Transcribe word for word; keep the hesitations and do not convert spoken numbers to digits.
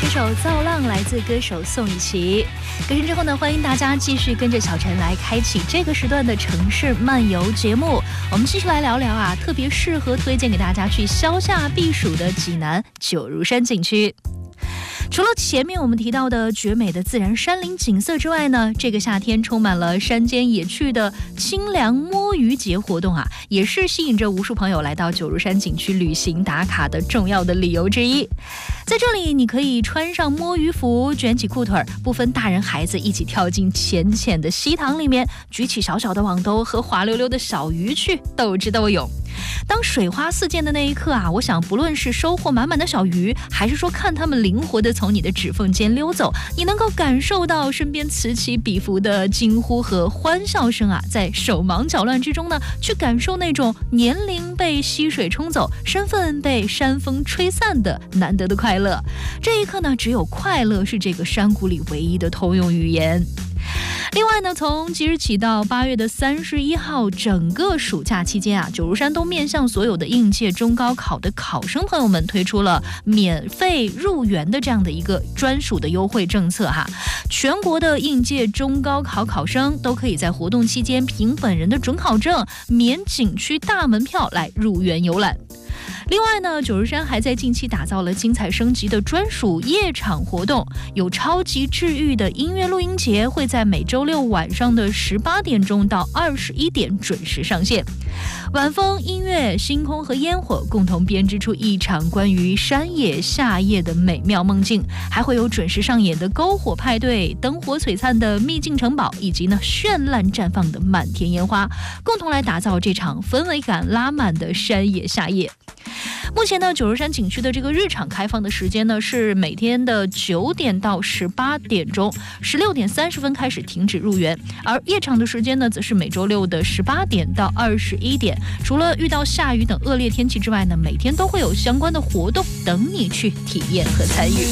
这首《造浪》来自歌手宋以琪。歌声之后呢，欢迎大家继续跟着小陈来开启这个时段的城市漫游节目。我们继续来聊聊啊，特别适合推荐给大家去消夏避暑的济南九如山景区。除了前面我们提到的绝美的自然山林景色之外呢，这个夏天充满了山间野趣的清凉摸鱼节活动啊，也是吸引着无数朋友来到九如山景区旅行打卡的重要的理由之一。在这里，你可以穿上摸鱼服，卷起裤腿，不分大人孩子，一起跳进浅浅的溪塘里面，举起小小的网兜和滑溜溜的小鱼去斗智斗勇。当水花四溅的那一刻啊，我想不论是收获满满的小鱼，还是说看它们灵活地从你的指缝间溜走，你能够感受到身边此起彼伏的惊呼和欢笑声啊，在手忙脚乱之中呢，去感受那种年龄被溪水冲走，身份被山风吹散的难得的快乐。这一刻呢，只有快乐是这个山谷里唯一的通用语言。另外呢，从即日起到八月的三十一号，整个暑假期间啊，九如山都面向所有的应届中高考的考生朋友们推出了免费入园的这样的一个专属的优惠政策哈。全国的应届中高考考生都可以在活动期间凭本人的准考证免景区大门票来入园游览。另外呢，九如山还在近期打造了精彩升级的专属夜场活动，有超级治愈的音乐录音节会在每周六晚上的十八点钟到二十一点准时上线。晚风、音乐、星空和烟火共同编织出一场关于山野夏夜的美妙梦境，还会有准时上演的篝火派对、灯火璀璨的秘境城堡，以及呢绚烂绽放的满天烟花，共同来打造这场氛围感拉满的山野夏夜。目前呢，九如山景区的这个日场开放的时间呢是每天的九点到十八点钟，十六点三十分开始停止入园，而夜场的时间呢则是每周六的十八点到二十一点。除了遇到下雨等恶劣天气之外呢，每天都会有相关的活动等你去体验和参与。